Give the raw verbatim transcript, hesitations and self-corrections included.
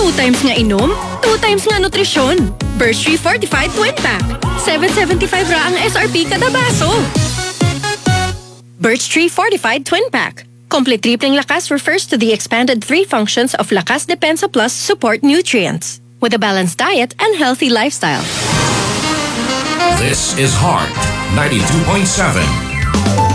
Two times nga inom, two times nga nutrisyon. Birch Tree Fortified Twin Pack. seven seventy-five ra ang S R P kada baso. Birch Tree Fortified Twin Pack. Complete tripling lakas refers to the expanded three functions of Lakas Depensa Plus support nutrients with a balanced diet and healthy lifestyle. This is Heart ninety-two point seven.